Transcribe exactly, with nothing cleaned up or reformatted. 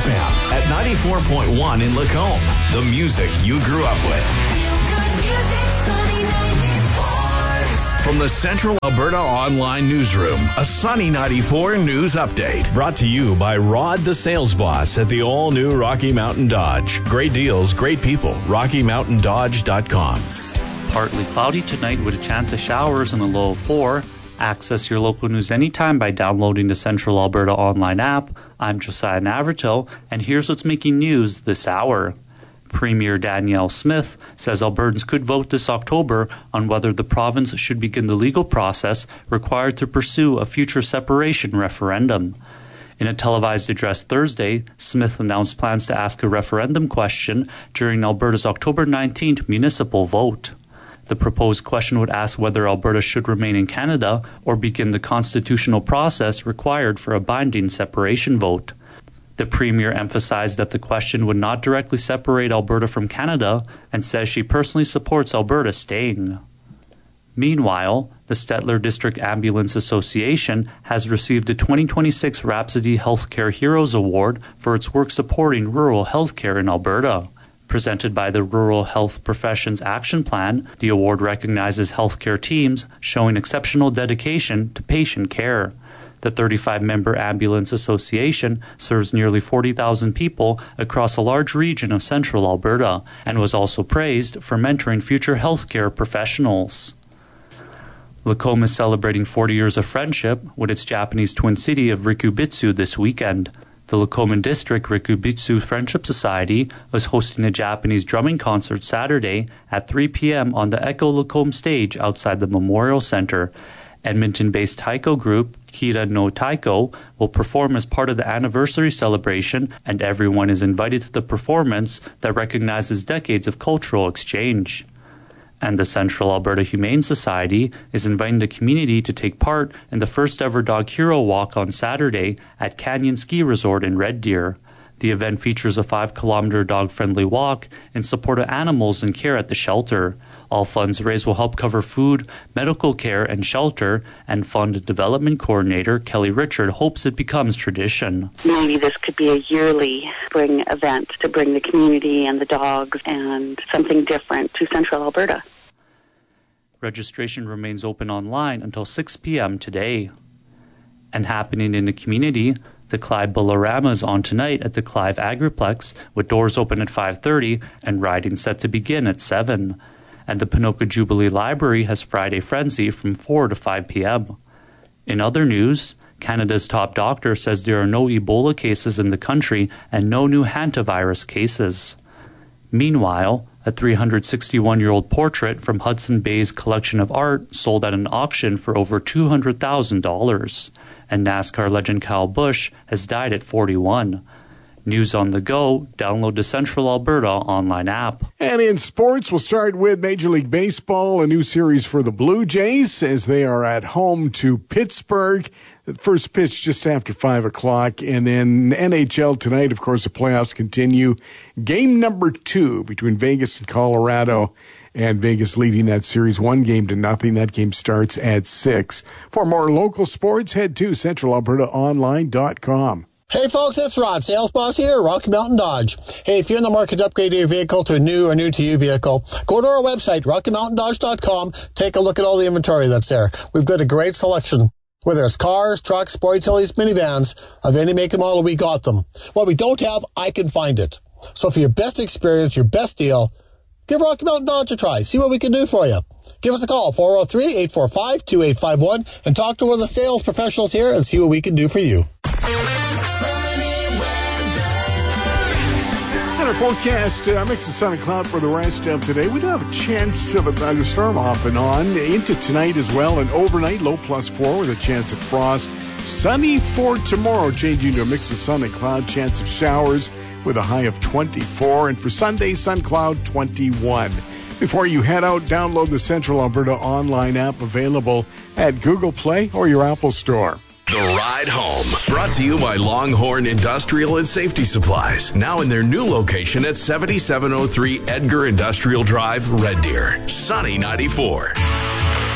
F M at ninety-four point one in Lacombe. The music you grew up with. From the Central Alberta Online Newsroom, a Sunny ninety-four News Update. Brought to you by Rod the Sales Boss at the all-new Rocky Mountain Dodge. Great deals, great people. rocky mountain dodge dot com. Partly cloudy tonight with a chance of showers in the low of four. Access your local news anytime by downloading the Central Alberta Online app. I'm Josiah Navarto, and here's what's making news this hour. Premier Danielle Smith says Albertans could vote this October on whether the province should begin the legal process required to pursue a future separation referendum. In a televised address Thursday, Smith announced plans to ask a referendum question during Alberta's October nineteenth municipal vote. The proposed question would ask whether Alberta should remain in Canada or begin the constitutional process required for a binding separation vote. The Premier emphasized that the question would not directly separate Alberta from Canada and says she personally supports Alberta staying. Meanwhile, the Stettler District Ambulance Association has received the twenty twenty-six Rhapsody Healthcare Heroes Award for its work supporting rural healthcare in Alberta. Presented by the Rural Health Professions Action Plan, the award recognizes healthcare teams showing exceptional dedication to patient care. The thirty-five member Ambulance Association serves nearly forty thousand people across a large region of central Alberta and was also praised for mentoring future healthcare professionals. Lacombe is celebrating forty years of friendship with its Japanese twin city of Rikubitsu this weekend. The Lacombe District Rikubitsu Friendship Society was hosting a Japanese drumming concert Saturday at three p.m. on the Echo Lacombe stage outside the Memorial Centre. Edmonton-based taiko group Kira no Taiko will perform as part of the anniversary celebration, and everyone is invited to the performance that recognizes decades of cultural exchange. And the Central Alberta Humane Society is inviting the community to take part in the first ever Dog Hero Walk on Saturday at Canyon Ski Resort in Red Deer. The event features a five-kilometer dog-friendly walk in support of animals in care at the shelter. All funds raised will help cover food, medical care, and shelter, and Fund Development Coordinator Kelly Richard hopes it becomes tradition. Maybe this could be a yearly spring event to bring the community and the dogs and something different to Central Alberta. Registration remains open online until six p.m. today. And happening in the community, the Clive Bullarama is on tonight at the Clive Agriplex, with doors open at five thirty and riding set to begin at seven. And the Ponoka Jubilee Library has Friday Frenzy from four to five p.m. In other news, Canada's top doctor says there are no Ebola cases in the country and no new hantavirus cases. Meanwhile, a three hundred sixty-one-year-old portrait from Hudson Bay's collection of art sold at an auction for over two hundred thousand dollars. And NASCAR legend Kyle Busch has died at forty-one. News on the go, download the Central Alberta online app. And in sports, we'll start with Major League Baseball, a new series for the Blue Jays as they are at home to Pittsburgh. The first pitch just after five o'clock. And then N H L tonight, of course, the playoffs continue. Game number two between Vegas and Colorado. And Vegas leading that series one game to nothing. That game starts at six. For more local sports, head to central alberta online dot com. Hey folks, it's Rod, sales boss here at Rocky Mountain Dodge. Hey, if you're in the market to upgrade your vehicle to a new or new-to-you vehicle, go to our website, rocky mountain dodge dot com. Take a look at all the inventory that's there. We've got a great selection. Whether it's cars, trucks, sport utilities, minivans, of any make and model, we got them. What we don't have, I can find it. So for your best experience, your best deal, give Rocky Mountain Dodge a try. See what we can do for you. Give us a call, four oh three, eight four five, two eight five one, and talk to one of the sales professionals here and see what we can do for you. And our forecast, uh, mix of sun and cloud for the rest of today. We do have a chance of a thunderstorm off and on into tonight as well. And overnight, low plus four with a chance of frost. Sunny for tomorrow, changing to a mix of sun and cloud, chance of showers with a high of twenty-four. And for Sunday, sun cloud twenty-one. Before you head out, download the Central Alberta online app available at Google Play or your Apple Store. The Ride Home, brought to you by Longhorn Industrial and Safety Supplies, now in their new location at seventy-seven oh three Edgar Industrial Drive, Red Deer. Sunny ninety-four.